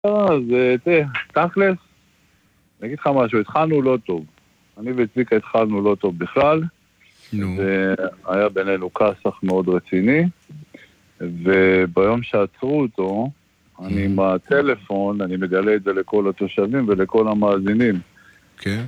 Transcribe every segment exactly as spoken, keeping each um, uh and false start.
אז תראה, תכלס, אני אגיד לך משהו, התחלנו לא טוב. אני וצביקה התחלנו לא טוב בכלל, והיה בינינו כסח מאוד רציני, וביום שעצרו אותו, אני עם הטלפון, אני מגלה את זה לכל התושבים ולכל המאזינים. כן.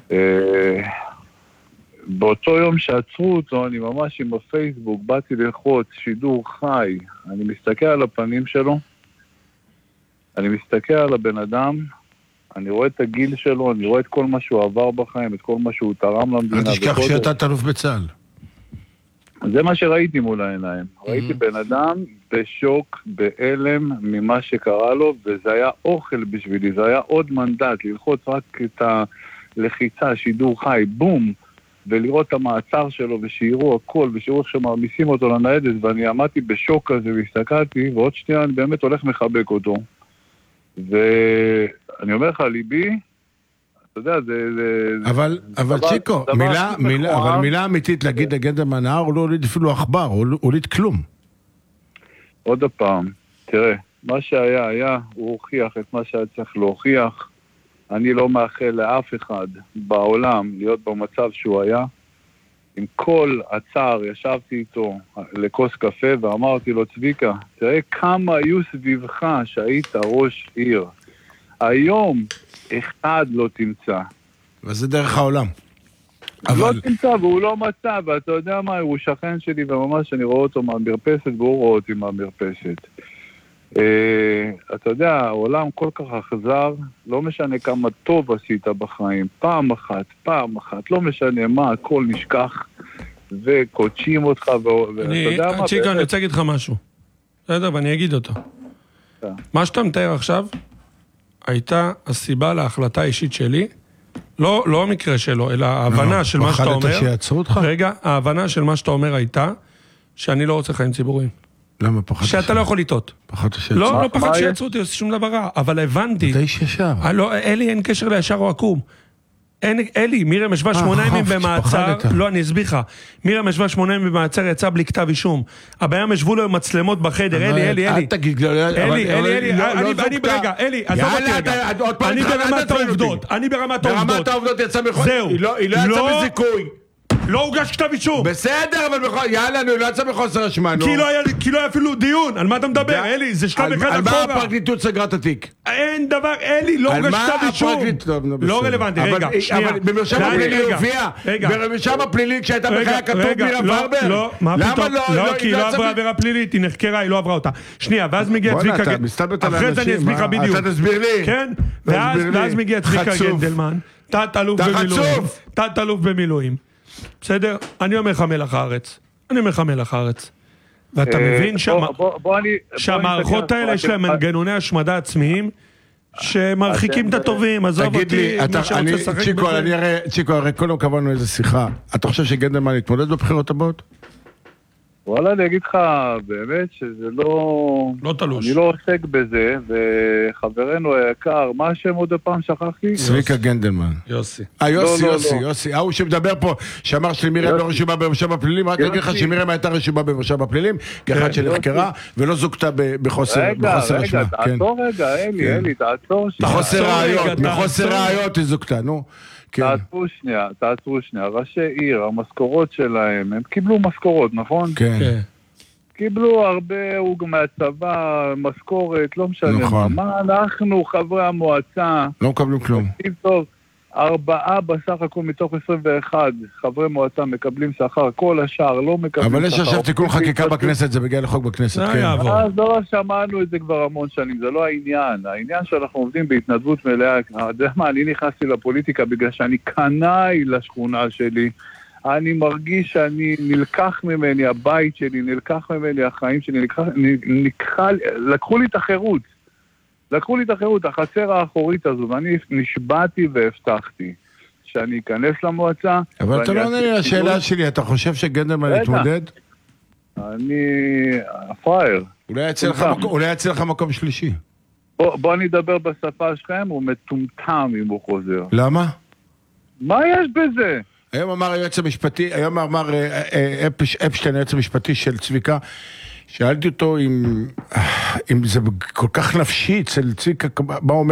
באותו יום שעצרו אותו, אני ממש עם הפייסבוק, באתי ללחוץ שידור חי, אני מסתכל על הפנים שלו, אני מסתכל על הבן אדם, אני רואה את הגיל שלו, אני רואה את כל מה שהוא עבר בחיים, את כל מה שהוא תרם למדינה. אל תשכח שאתה תלוף בצה"ל. זה מה שראיתי מול העיניים. ראיתי בן אדם בשוק, באלם ממה שקרה לו, וזה היה אוכל בשבילי, זה היה עוד מנדט, ללחוץ רק את הלחיצה, שידור חי, בום, ולראות את המעצר שלו, ושיראו הכל, ושיראו איך שמרמיסים אותו לניידת, ואני עמדתי בשוק כזה, והסתכלתי, ועוד שנייה אני באמת הולך מחבק אותו. ואני אומר לך, ליבי, אתה יודע, זה... אבל, אבל צ'יקו, מילה, מילה, אבל מילה אמיתית להגיד לגנדלמן, הוא לא הוליד אפילו עכבר, הוא הוליד כלום. עוד הפעם, תראה, מה שהיה היה, הוא הוכיח את מה שהיה צריך להוכיח. אני לא מאחל לאף אחד בעולם להיות במצב שהוא היה. עם כל הצער ישבתי איתו לכוס קפה ואמרתי לו, צביקה, תראה כמה היו סביבך שהיית ראש עיר. היום אחד לא תמצא. וזה דרך העולם. אבל... לא תמצא והוא לא מצא, ואתה יודע מה, הוא שכן שלי וממש אני רואה אותו מהמרפסת והוא רואה אותי מהמרפסת. אתה יודע, העולם כל כך אכזר, לא משנה כמה טוב עשית בחיים, פעם אחת, פעם אחת, לא משנה מה, הכל נשכח וקודשים אותך, ואתה יודע מה... צ'יקה, אני רוצה להגיד לך משהו, בסדר, ואני אגיד אותו. מה שאתה מתאר עכשיו, הייתה הסיבה להחלטה האישית שלי, לא, לא המקרה שלו, אלא ההבנה של מה שאתה אומר. רגע, ההבנה של מה שאתה אומר הייתה, שאני לא רוצה חיים ציבוריים. למה פחדת? שאתה לא יכול לטעות. פחדת שיצרו? לא, לא פחד שיצרו אותי, עושה שום דבר רע, אבל הבנתי. אתה איש ישר. אלי, אין קשר לישר או עקום. אלי, מירם ישבה שמונה ימים במעצר, לא, אני אסביר לך. מירם ישבה שמונה ימים במעצר, יצא בלי כתב אישום. הבעיה ישבו לו עם מצלמות בחדר, אלי, אלי, אלי. אל תגיד, אלי, אלי, אלי, אני ברגע, אלי, עזוב אותי רגע. אני ברמת העובדות, אני ברמת העובדות. ברמת העובדות יצא מחוץ. זהו. היא לא יצא בזיכוי. לא הוגש כתב אישום. בסדר, אבל בכל... יאללה, נו, לא יצא בחוסר אשמה, נו. כי לא היה אפילו דיון. על מה אתה מדבר, אלי? זה שלב אחד אחורה. על מה הפרקליטות סגרה את התיק? אין דבר, אלי, לא הוגש כתב אישום. לא רלוונטי, רגע, שנייה. אבל במרשם הפלילי הופיע. במרשם הפלילי כשהייתה בחיה כתוב מירה ורבר. לא, מה פתאום? לא, כי היא לא עברה עבירה פלילית, היא נחקרה, היא לא עברה אותה. שנייה, ואז מגיע צביקה גנדלמן. אחרי זה אני אסביר לך בדיוק. אתה תסביר לי. כן? ואז מגיע צביקה גנדלמן. תת-אלוף במילואים. תת-אלוף במילואים. בסדר? אני אומר לך מלח הארץ. אני אומר לך מלח הארץ. ואתה מבין שהמערכות האלה יש להם מנגנוני השמדה עצמיים שמרחיקים את הטובים. עזוב אותי, מי שרוצה לשחק בזה. צ'יקו, הרי קודם קבענו איזה שיחה. אתה חושב שגנדלמן יתמודד בבחירות הבאות? וואלה, אני אגיד לך באמת שזה לא... לא תלוש. אני לא עוסק בזה, וחברנו היקר, מה השם עוד הפעם שכחתי? צביקה גנדלמן. יוסי. אה, יוסי, יוסי, יוסי. ההוא שמדבר פה, שאמר שמירם לא רשומה במרשם הפלילים, רק להגיד לך שמירם הייתה רשומה במרשם הפלילים, כאחד שנחקרה, ולא זוכתה בחוסר אשמה. רגע, רגע, תעצור רגע, אלי, אלי, תעצור. מחוסר ראיות, מחוסר ראיות היא זוכתה, נו. תעצרו שנייה, תעצרו שנייה, ראשי עיר, המשכורות שלהם, הם קיבלו משכורות, נכון? כן. קיבלו הרבה, הוא גם מהצבא, משכורת, לא משנה מה. מה אנחנו, חברי המועצה? לא מקבלים כלום. טוב, ארבעה בסך הכל מתוך עשרים ואחד חברי מועצה מקבלים שכר, כל השאר לא מקבלים שכר. אבל יש עכשיו תיקון חקיקה בכנסת, זה בגלל לחוק בכנסת, כן. אז לא שמענו את זה כבר המון שנים, זה לא העניין. העניין שאנחנו עובדים בהתנדבות מלאה, אני נכנסתי לפוליטיקה בגלל שאני קנאי לשכונה שלי, אני מרגיש שאני נלקח ממני, הבית שלי, נלקח ממני, החיים שלי, נלקח, נלקח, לקחו לי את החירות. לקחו לי את החירות, החצר האחורית הזו, ואני נשבעתי והבטחתי שאני אכנס למועצה. אבל אתה לא עונה לי לשאלה שלי, אתה חושב שגנדלמן יתמודד? אני... הפראייר. אולי יצא לך מקום שלישי. בוא נדבר בשפה שלכם, הוא מטומטם אם הוא חוזר. למה? מה יש בזה? היום אמר היועץ המשפטי, היום אמר אפשטיין, היועץ המשפטי של צביקה, שאלתי אותו אם, אם זה כל כך נפשי אצל צביקה, מה אומר